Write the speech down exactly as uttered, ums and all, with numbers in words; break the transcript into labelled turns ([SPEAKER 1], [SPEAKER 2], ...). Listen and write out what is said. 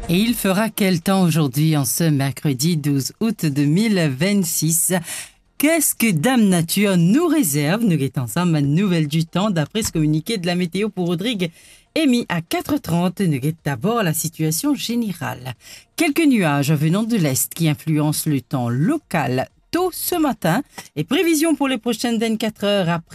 [SPEAKER 1] Et il fera quel temps aujourd'hui en ce mercredi douze août deux mille vingt-six? Qu'est-ce que Dame Nature nous réserve? Nous guettons ensemble ma nouvelle du temps d'après ce communiqué de la météo pour Rodrigue émis à quatre heures trente. Nous guettons d'abord la situation générale. Quelques nuages venant de l'Est qui influencent le temps local tôt ce matin et prévision pour les prochaines vingt-quatre heures après